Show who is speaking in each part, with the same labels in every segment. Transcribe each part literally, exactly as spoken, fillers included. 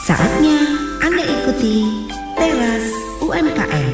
Speaker 1: Saatnya Anda ikuti Teras U M K M.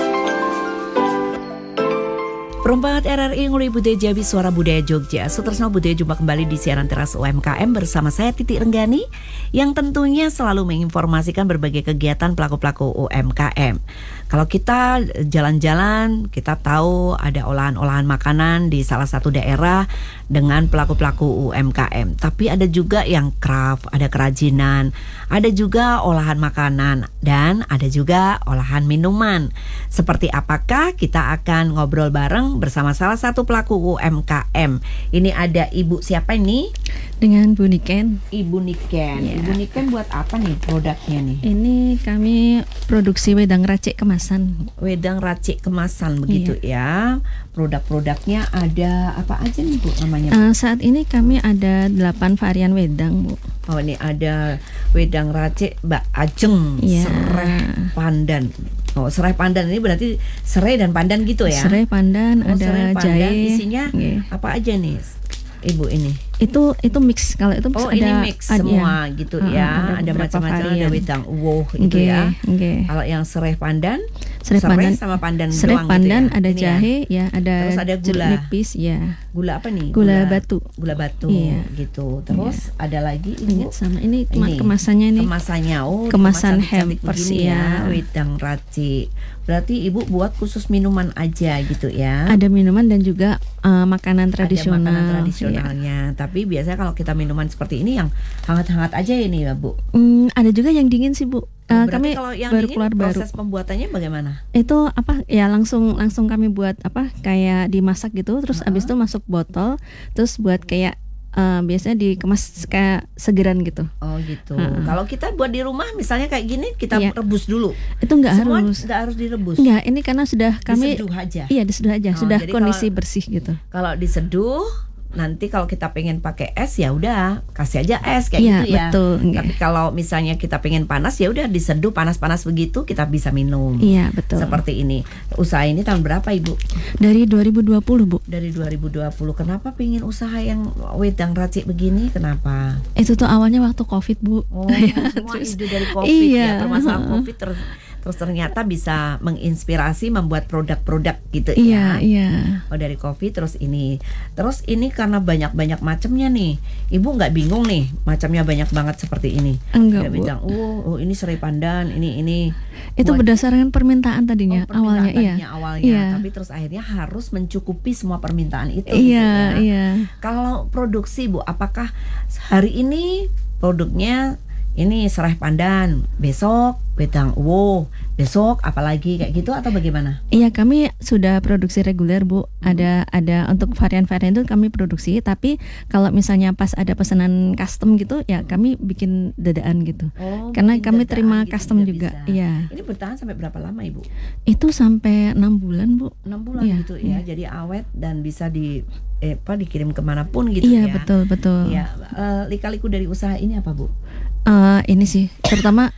Speaker 1: Perempat R R I Nguli Budaya Jawi Suara Budaya Jogja. Sutresno Budaya jumpa kembali di siaran Teras U M K M bersama saya Titi Renggani yang tentunya selalu menginformasikan berbagai kegiatan pelaku-pelaku U M K M. Kalau kita jalan-jalan, kita tahu ada olahan-olahan makanan di salah satu daerah dengan pelaku-pelaku U M K M. Tapi ada juga yang craft, ada kerajinan, ada juga olahan makanan, dan ada juga olahan minuman. Seperti apakah? Kita akan ngobrol bareng bersama salah satu pelaku U M K M. Ini ada Ibu siapa ini?
Speaker 2: Dengan Bu Niken.
Speaker 1: Ibu Niken.
Speaker 2: Ya.
Speaker 1: Ibu Niken buat apa nih produknya nih?
Speaker 2: Ini kami produksi wedang racik kemasan.
Speaker 1: Wedang racik kemasan begitu ya. Produk-produknya ada apa aja nih Bu namanya? Bu?
Speaker 2: Uh, saat ini kami ada delapan varian wedang, Bu.
Speaker 1: Oh, ini ada wedang racik Mbak Ajeng,
Speaker 2: Ya.
Speaker 1: serai pandan. Oh, serai pandan ini berarti serai dan pandan gitu ya?
Speaker 2: Serai pandan,
Speaker 1: Oh,
Speaker 2: ada
Speaker 1: serai pandan.
Speaker 2: jahe.
Speaker 1: Isinya
Speaker 2: Iya.
Speaker 1: apa aja nih, Ibu ini?
Speaker 2: Itu itu mix. Kalau itu mix
Speaker 1: Oh,
Speaker 2: ada
Speaker 1: ini mix
Speaker 2: ada-
Speaker 1: semua
Speaker 2: ya.
Speaker 1: gitu
Speaker 2: Uh,
Speaker 1: ya.
Speaker 2: ada
Speaker 1: Ada
Speaker 2: beberapa
Speaker 1: macam-macam, ada
Speaker 2: varian.
Speaker 1: wedang uwoh gitu
Speaker 2: Nggih,
Speaker 1: ya.
Speaker 2: nggih.
Speaker 1: Kalau yang serai pandan,
Speaker 2: Serai pandan
Speaker 1: sama pandan
Speaker 2: serai
Speaker 1: doang
Speaker 2: pandan
Speaker 1: gitu ya.
Speaker 2: ada
Speaker 1: Ini ya.
Speaker 2: jahe, ya, ada
Speaker 1: Terus ada
Speaker 2: jeruk
Speaker 1: gula.
Speaker 2: nipis, ya.
Speaker 1: Gula apa nih?
Speaker 2: Gula batu.
Speaker 1: Gula batu
Speaker 2: Iya.
Speaker 1: gitu. Terus ada lagi
Speaker 2: Ini
Speaker 1: Ibu
Speaker 2: sama ini, kema-
Speaker 1: Ini,
Speaker 2: kemasannya nih.
Speaker 1: kemasannya. Oh,
Speaker 2: Kemasan
Speaker 1: cantik-cantik
Speaker 2: hampers,
Speaker 1: begini ya.
Speaker 2: ya.
Speaker 1: Wedang racik. Berarti Ibu buat khusus minuman aja gitu ya.
Speaker 2: Ada minuman dan juga uh, makanan tradisional.
Speaker 1: Ada makanan
Speaker 2: ya.
Speaker 1: tradisionalnya. Tapi biasanya kalau kita minuman seperti ini yang hangat-hangat aja ini ya Bu.
Speaker 2: Hmm, ada juga yang dingin sih, Bu. Uh,
Speaker 1: Berarti
Speaker 2: kami
Speaker 1: kalau yang
Speaker 2: baru
Speaker 1: dingin
Speaker 2: keluar baru.
Speaker 1: proses pembuatannya bagaimana?
Speaker 2: Itu apa ya, langsung langsung kami buat apa kayak dimasak gitu, terus
Speaker 1: Uh-huh.
Speaker 2: abis itu masuk botol, terus buat kayak uh, biasanya dikemas kayak segeran gitu.
Speaker 1: Oh gitu.
Speaker 2: Uh-uh.
Speaker 1: Kalau kita buat di rumah misalnya kayak gini kita
Speaker 2: Iya.
Speaker 1: rebus dulu.
Speaker 2: Itu nggak
Speaker 1: Semua
Speaker 2: harus.
Speaker 1: nggak harus direbus.
Speaker 2: Enggak, ini karena sudah kami
Speaker 1: Diseduh aja.
Speaker 2: iya diseduh aja,
Speaker 1: Oh,
Speaker 2: sudah
Speaker 1: jadi
Speaker 2: kondisi
Speaker 1: kalau-
Speaker 2: bersih gitu.
Speaker 1: Kalau diseduh, nanti kalau kita pengen pakai es ya udah kasih aja es kayak
Speaker 2: Iya,
Speaker 1: gitu ya.
Speaker 2: betul, nggak.
Speaker 1: Tapi kalau misalnya kita pengen panas ya udah diseduh panas-panas begitu kita bisa minum.
Speaker 2: Iya, betul.
Speaker 1: Seperti ini. Usaha ini tahun berapa Ibu?
Speaker 2: Dari dua ribu dua puluh, Bu.
Speaker 1: Dari dua ribu dua puluh. Kenapa pengen usaha yang wedang racik begini? Kenapa?
Speaker 2: Itu tuh awalnya waktu Covid, Bu.
Speaker 1: Oh,
Speaker 2: Ya,
Speaker 1: semua
Speaker 2: terus-
Speaker 1: ide dari Covid
Speaker 2: iya.
Speaker 1: ya. Permasalahan Covid ter- terus ternyata bisa menginspirasi membuat produk-produk gitu
Speaker 2: Iya,
Speaker 1: ya.
Speaker 2: iya.
Speaker 1: Oh, dari Covid terus ini. Terus ini karena banyak-banyak macamnya nih. Ibu nggak bingung nih macamnya banyak banget seperti ini?
Speaker 2: Enggak,
Speaker 1: Ada
Speaker 2: Bu.
Speaker 1: bidang, oh, oh ini serai pandan, ini ini.
Speaker 2: Itu
Speaker 1: buat-
Speaker 2: berdasarkan permintaan tadinya,
Speaker 1: Oh, permintaan
Speaker 2: awalnya, iya.
Speaker 1: tadinya awalnya,
Speaker 2: Iya.
Speaker 1: tapi terus akhirnya harus mencukupi semua permintaan itu.
Speaker 2: Iya,
Speaker 1: gitu ya.
Speaker 2: iya.
Speaker 1: Kalau produksi Bu, apakah hari ini produknya ini serai pandan, besok wedang uwoh, besok apalagi kayak gitu atau bagaimana?
Speaker 2: Iya, kami sudah produksi reguler, Bu. Ada ada untuk varian-varian itu kami produksi, tapi kalau misalnya pas ada pesanan custom gitu, ya kami bikin dadaan gitu.
Speaker 1: Oh,
Speaker 2: Karena
Speaker 1: bikin
Speaker 2: kami
Speaker 1: dadaan
Speaker 2: terima
Speaker 1: gitu
Speaker 2: custom juga.
Speaker 1: bisa.
Speaker 2: Iya.
Speaker 1: Ini bertahan sampai berapa lama Ibu?
Speaker 2: Itu sampai enam bulan, Bu.
Speaker 1: enam bulan
Speaker 2: Iya,
Speaker 1: gitu ya.
Speaker 2: iya.
Speaker 1: Jadi awet dan bisa di eh, apa dikirim kemanapun gitu
Speaker 2: Iya,
Speaker 1: ya.
Speaker 2: betul, betul.
Speaker 1: Iya, eh, lika-liku dari usaha ini apa Bu?
Speaker 2: Eh, ini sih, terutama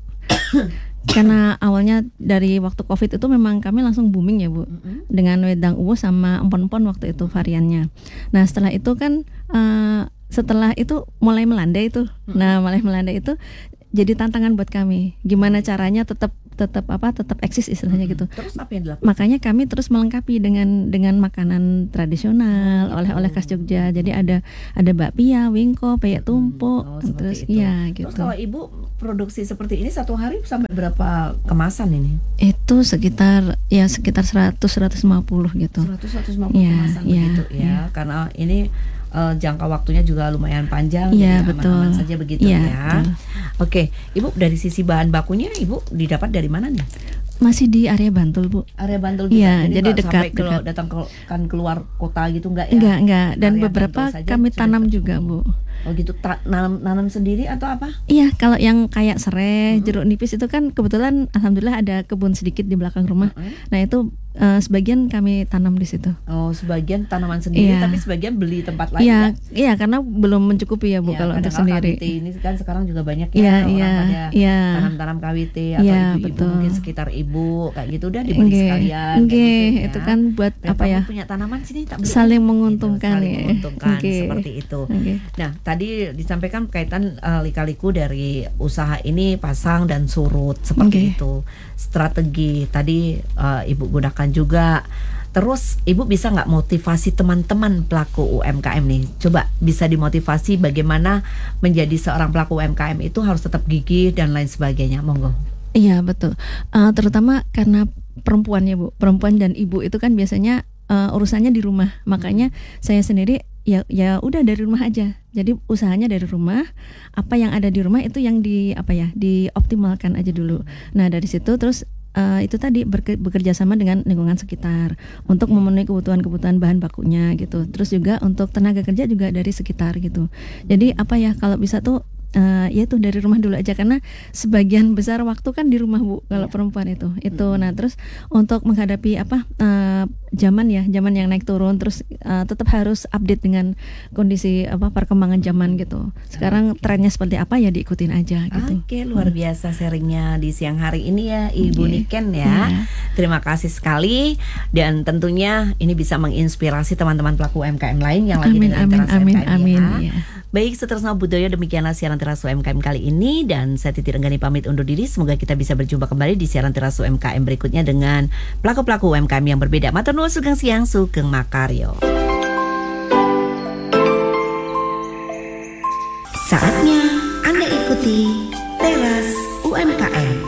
Speaker 2: karena awalnya dari waktu Covid itu memang kami langsung booming ya, Bu.
Speaker 1: Mm-mm.
Speaker 2: Dengan wedang uwo sama empon-empon waktu itu variannya. Nah, setelah itu kan eh, setelah itu mulai melandai itu. Nah, mulai melandai itu jadi tantangan buat kami. Gimana caranya tetap tetap apa? Tetap eksis istilahnya gitu.
Speaker 1: Terus apa yang dilakukan?
Speaker 2: Makanya kami terus melengkapi dengan dengan makanan tradisional,
Speaker 1: Oh, gitu.
Speaker 2: oleh-oleh khas Jogja. Jadi ada ada bakpia, wingko, peyek tumpuk,
Speaker 1: Oh, seperti
Speaker 2: terus
Speaker 1: itu.
Speaker 2: iya
Speaker 1: Terus
Speaker 2: gitu.
Speaker 1: kalau Ibu produksi seperti ini satu hari sampai berapa kemasan ini?
Speaker 2: Itu sekitar ya sekitar seratus sampai seratus lima puluh gitu.
Speaker 1: seratus sampai seratus lima puluh
Speaker 2: Iya,
Speaker 1: kemasan
Speaker 2: iya,
Speaker 1: begitu ya.
Speaker 2: iya.
Speaker 1: Karena ini eh, jangka waktunya juga lumayan panjang,
Speaker 2: Iya,
Speaker 1: jadi
Speaker 2: betul.
Speaker 1: aman-aman saja begitu
Speaker 2: Iya,
Speaker 1: ya.
Speaker 2: betul.
Speaker 1: Oke, Ibu dari sisi bahan bakunya Ibu didapat dari mana nih?
Speaker 2: Masih di area Bantul, Bu.
Speaker 1: Area Bantul juga.
Speaker 2: Iya, jadi
Speaker 1: nggak
Speaker 2: dekat,
Speaker 1: sampai ke-
Speaker 2: dekat.
Speaker 1: datang ke, kan keluar kota gitu enggak ya?
Speaker 2: Enggak, enggak. Dan
Speaker 1: Area
Speaker 2: beberapa
Speaker 1: Bantul saja
Speaker 2: kami
Speaker 1: sudah
Speaker 2: tanam
Speaker 1: tercukupi.
Speaker 2: juga, Bu.
Speaker 1: Oh gitu, ta- nanam nanam sendiri atau apa?
Speaker 2: Iya, kalau yang kayak serai,
Speaker 1: Mm-mm.
Speaker 2: jeruk nipis itu kan kebetulan alhamdulillah ada kebun sedikit di belakang rumah.
Speaker 1: Mm-mm.
Speaker 2: Nah, itu eh, sebagian kami tanam di situ.
Speaker 1: Oh, sebagian tanaman sendiri,
Speaker 2: Iya.
Speaker 1: tapi sebagian beli tempat lain.
Speaker 2: Iya,
Speaker 1: nggak?
Speaker 2: iya karena belum mencukupi ya, Bu,
Speaker 1: Ya,
Speaker 2: kalau untuk
Speaker 1: kadang-kadang
Speaker 2: sendiri.
Speaker 1: K W T ini kan sekarang juga banyak ya
Speaker 2: Iya,
Speaker 1: orang
Speaker 2: iya,
Speaker 1: pada
Speaker 2: iya.
Speaker 1: tanam-tanam K W T atau
Speaker 2: Iya,
Speaker 1: ibu-ibu
Speaker 2: betul.
Speaker 1: mungkin sekitar ibu kayak gitu udah dibeli
Speaker 2: Nggih,
Speaker 1: sekalian.
Speaker 2: nggih,
Speaker 1: kayak gitu ya.
Speaker 2: itu kan buat
Speaker 1: Dan
Speaker 2: apa
Speaker 1: kamu
Speaker 2: ya?
Speaker 1: punya tanaman sini tak beli.
Speaker 2: Saling
Speaker 1: Gitu,
Speaker 2: menguntungkan
Speaker 1: saling
Speaker 2: ya.
Speaker 1: menguntungkan
Speaker 2: Nggih.
Speaker 1: seperti itu.
Speaker 2: Nggih.
Speaker 1: Nah, tadi disampaikan kaitan uh, lika-liku dari usaha ini pasang dan surut seperti
Speaker 2: Okay.
Speaker 1: itu. Strategi tadi uh, Ibu gunakan juga. Terus Ibu bisa nggak motivasi teman-teman pelaku U M K M nih? Coba bisa dimotivasi bagaimana menjadi seorang pelaku U M K M itu harus tetap gigih dan lain sebagainya. Monggo.
Speaker 2: Iya betul. Uh, terutama karena perempuan ya Bu, perempuan dan ibu itu kan biasanya uh, urusannya di rumah. Makanya saya sendiri ya ya udah dari rumah aja. Jadi usahanya dari rumah. Apa yang ada di rumah itu yang di apa ya dioptimalkan aja dulu. Nah dari situ terus Uh, itu tadi berke, bekerja sama dengan lingkungan sekitar untuk memenuhi kebutuhan-kebutuhan bahan bakunya gitu. Terus juga untuk tenaga kerja juga dari sekitar gitu. Jadi apa ya kalau bisa tuh uh, ya itu dari rumah dulu aja karena sebagian besar waktu kan di rumah Bu kalau
Speaker 1: Ya.
Speaker 2: perempuan itu. Itu nah terus untuk menghadapi apa uh, zaman ya zaman yang naik turun terus uh, tetap harus update dengan kondisi apa perkembangan zaman gitu. Sekarang trennya seperti apa ya diikutin aja gitu.
Speaker 1: Oke, luar biasa sharingnya di siang hari ini ya Ibu
Speaker 2: Oke.
Speaker 1: Niken ya.
Speaker 2: Iya.
Speaker 1: Terima kasih sekali dan tentunya ini bisa menginspirasi teman-teman pelaku U M K M lain yang lagi
Speaker 2: Amin
Speaker 1: dengan
Speaker 2: amin
Speaker 1: Teras
Speaker 2: amin
Speaker 1: U M K M
Speaker 2: amin.
Speaker 1: ya.
Speaker 2: Ya.
Speaker 1: Baik, Sutresno Budoyo, demikianlah siaran Teras U M K M kali ini dan saya Titi Renggani pamit undur diri. Semoga kita bisa berjumpa kembali di siaran Teras U M K M berikutnya dengan pelaku-pelaku U M K M yang berbeda. Matur nuwun sugeng siang sugeng makaryo. Saatnya Anda ikuti Teras U M K M.